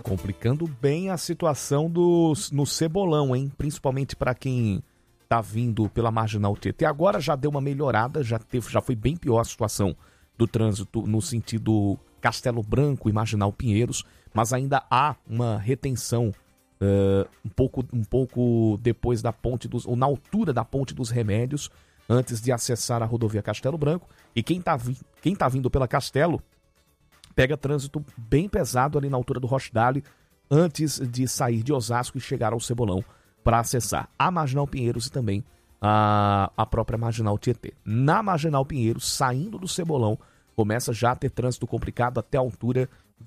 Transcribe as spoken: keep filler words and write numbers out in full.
complicando bem a situação do, no Cebolão, hein? Principalmente para quem tá vindo pela Marginal Tietê. Agora já deu uma melhorada, já, teve, já foi bem pior a situação do trânsito no sentido Castelo Branco e Marginal Pinheiros, mas ainda há uma retenção uh, um, pouco, um pouco depois da ponte dos, ou na altura da Ponte dos Remédios, antes de acessar a rodovia Castelo Branco. E quem tá, vi, quem tá vindo pela Castelo pega trânsito bem pesado ali na altura do Rochdale, antes de sair de Osasco e chegar ao Cebolão para acessar a Marginal Pinheiros e também a, a própria Marginal Tietê. Na Marginal Pinheiros, saindo do Cebolão, começa já a ter trânsito complicado até a altura